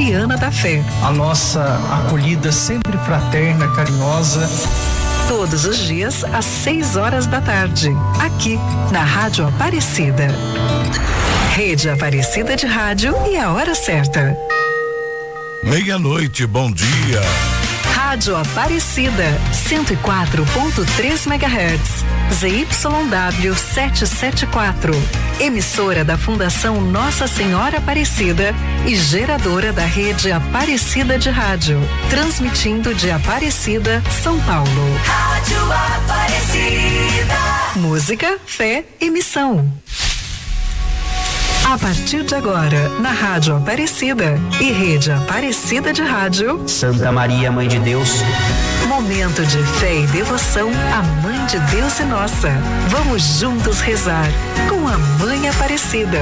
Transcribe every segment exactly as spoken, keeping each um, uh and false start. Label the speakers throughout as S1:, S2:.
S1: Mariana da Fé.
S2: A nossa acolhida sempre fraterna, carinhosa.
S1: Todos os dias às seis horas da tarde, aqui na Rádio Aparecida. Rede Aparecida de Rádio e a hora certa.
S3: Meia-noite, bom dia.
S1: Rádio Aparecida, cento e quatro ponto três megahertz, Z Y W setecentos e setenta e quatro. Emissora da Fundação Nossa Senhora Aparecida e geradora da Rede Aparecida de Rádio. Transmitindo de Aparecida, São Paulo.
S4: Rádio Aparecida.
S1: Música, fé e missão. A partir de agora, na Rádio Aparecida e Rede Aparecida de Rádio.
S5: Santa Maria, Mãe de Deus.
S1: Momento de fé e devoção à Mãe de Deus e nossa. Vamos juntos rezar com a Mãe Aparecida.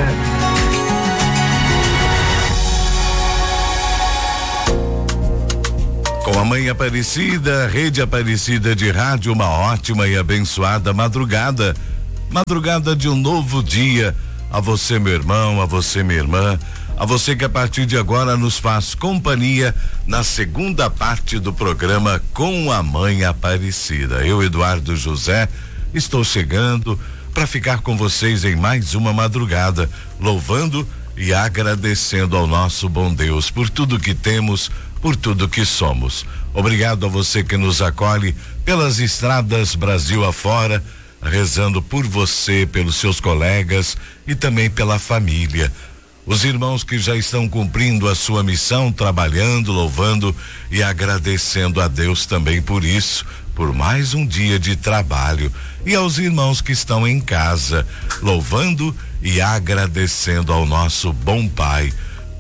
S3: Com a Mãe Aparecida, Rede Aparecida de Rádio, uma ótima e abençoada madrugada. Madrugada de um novo dia. A você, meu irmão, a você, minha irmã, a você que a partir de agora nos faz companhia na segunda parte do programa Com a Mãe Aparecida. Eu, Eduardo José, estou chegando para ficar com vocês em mais uma madrugada, louvando e agradecendo ao nosso bom Deus por tudo que temos, por tudo que somos. Obrigado a você que nos acolhe pelas estradas Brasil afora, rezando por você, pelos seus colegas e também pela família. Os irmãos que já estão cumprindo a sua missão, trabalhando, louvando e agradecendo a Deus também por isso, por mais um dia de trabalho. E aos irmãos que estão em casa, louvando e agradecendo ao nosso bom Pai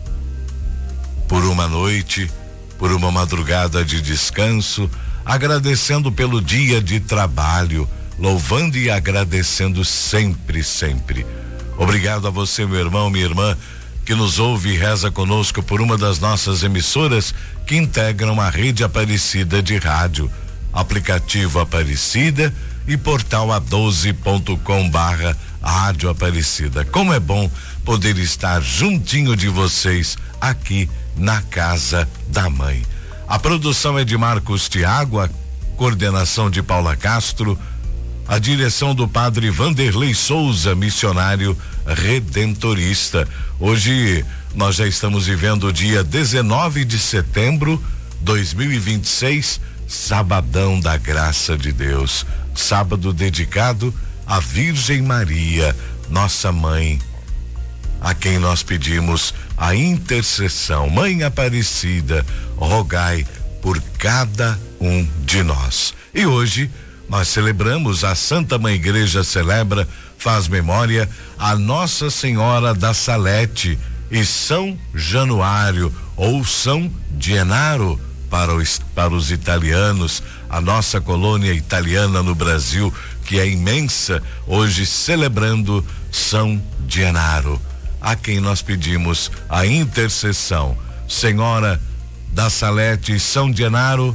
S3: por uma noite, por uma madrugada de descanso, agradecendo pelo dia de trabalho, louvando e agradecendo sempre, sempre. Obrigado a você, meu irmão, minha irmã, que nos ouve e reza conosco por uma das nossas emissoras que integram a Rede Aparecida de Rádio, aplicativo Aparecida e portal a doze ponto com barra Rádio Aparecida. Como é bom poder estar juntinho de vocês aqui na casa da mãe. A produção é de Marcos Tiago, a coordenação de Paula Castro, a direção do padre Vanderlei Souza, missionário redentorista. Hoje nós já estamos vivendo o dia dezenove de setembro de dois mil e vinte e seis, sabadão da graça de Deus, sábado dedicado à Virgem Maria, nossa mãe, a quem nós pedimos a intercessão. Mãe Aparecida, rogai por cada um de nós. E hoje nós celebramos, a Santa Mãe Igreja celebra, faz memória a Nossa Senhora da Salete e São Januário ou São Genaro para os, para os italianos, a nossa colônia italiana no Brasil, que é imensa, hoje celebrando São Genaro, a quem nós pedimos a intercessão. Senhora da Salete e São Genaro,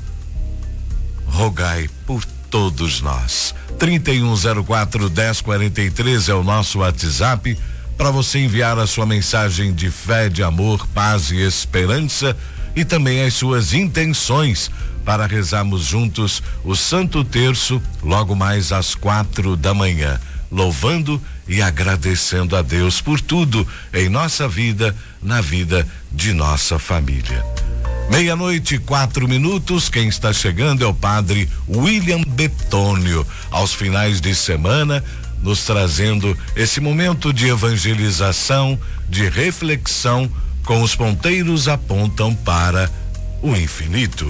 S3: rogai por todos nós. trinta e um zero quatro, dez quarenta e três é o nosso WhatsApp para você enviar a sua mensagem de fé, de amor, paz e esperança e também as suas intenções para rezarmos juntos o Santo Terço logo mais às quatro da manhã, louvando e agradecendo a Deus por tudo em nossa vida, na vida de nossa família. Meia-noite, quatro minutos. Quem está chegando é o padre William Betônio, aos finais de semana, nos trazendo esse momento de evangelização, de reflexão, com os ponteiros apontam para o infinito.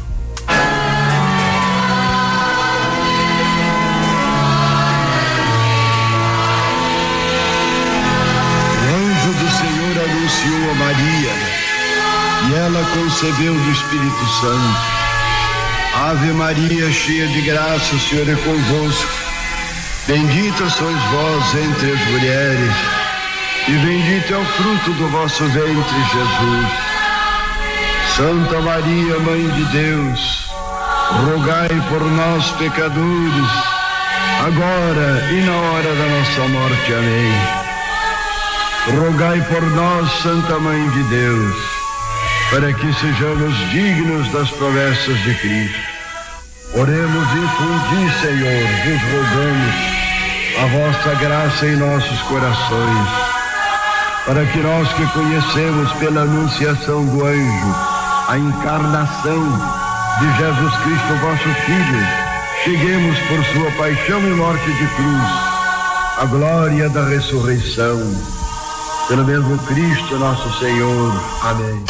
S6: O anjo do Senhor anunciou a Maria, e ela concebeu do Espírito Santo. Ave Maria, cheia de graça, o Senhor é convosco. Bendita sois vós entre as mulheres, e bendito é o fruto do vosso ventre, Jesus. Santa Maria, Mãe de Deus, rogai por nós, pecadores, agora e na hora da nossa morte. Amém. Rogai por nós, Santa Mãe de Deus, para que sejamos dignos das promessas de Cristo. Oremos e infundi, Senhor, vos rogamos, a vossa graça em nossos corações, para que nós que conhecemos pela anunciação do anjo a encarnação de Jesus Cristo, vosso Filho, cheguemos por sua paixão e morte de cruz à glória da ressurreição. Pelo mesmo Cristo nosso Senhor. Amém.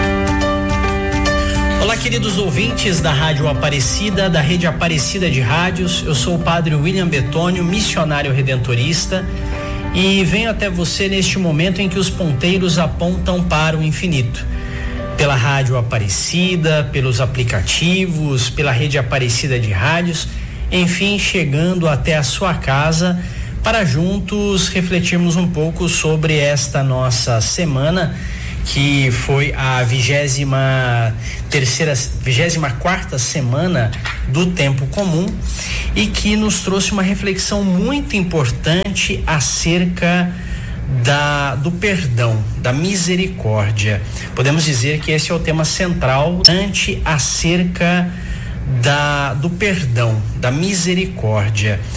S5: Olá, queridos ouvintes da Rádio Aparecida, da Rede Aparecida de Rádios. Eu sou o padre William Betônio, missionário redentorista, e venho até você neste momento em que os ponteiros apontam para o infinito. Pela Rádio Aparecida, pelos aplicativos, pela Rede Aparecida de Rádios, enfim, chegando até a sua casa para juntos refletirmos um pouco sobre esta nossa semana, que foi a vigésima terceira, vigésima quarta semana do tempo comum, e que nos trouxe uma reflexão muito importante acerca da, do perdão, da misericórdia. Podemos dizer que esse é o tema central, acerca da, do perdão, da misericórdia.